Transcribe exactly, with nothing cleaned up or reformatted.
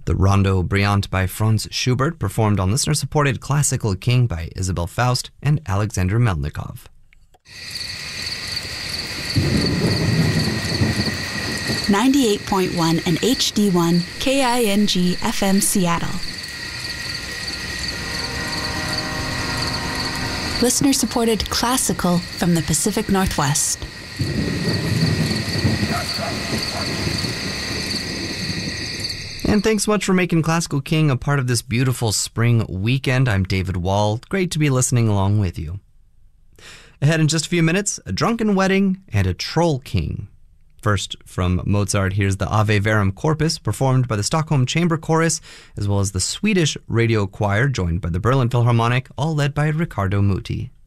The Rondo Brillante by Franz Schubert, performed on listener-supported Classical King by Isabel Faust and Alexander Melnikov. ninety-eight point one and H D one K I N G F M Seattle. Listener-supported classical from the Pacific Northwest. And thanks so much for making Classical King a part of this beautiful spring weekend. I'm David Wall. Great to be listening along with you. Ahead in just a few minutes, a drunken wedding and a troll king. First, from Mozart, here's the Ave Verum Corpus, performed by the Stockholm Chamber Chorus, as well as the Swedish Radio Choir, joined by the Berlin Philharmonic, all led by Riccardo Muti.